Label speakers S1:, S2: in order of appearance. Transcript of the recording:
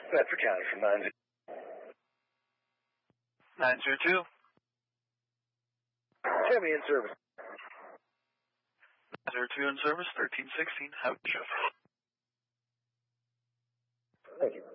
S1: Bedford County from
S2: 902.
S1: Chevy in service.
S2: 902 in service, 1316. Have a shift.
S1: Thank you.